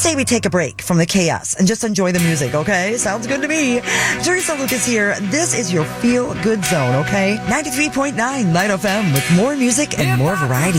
say we take a break from the chaos and just enjoy the music, okay? Sounds good to me. Teresa Lucas here. This is your Feel Good Zone, okay? 93.9 Light FM with more music and more variety.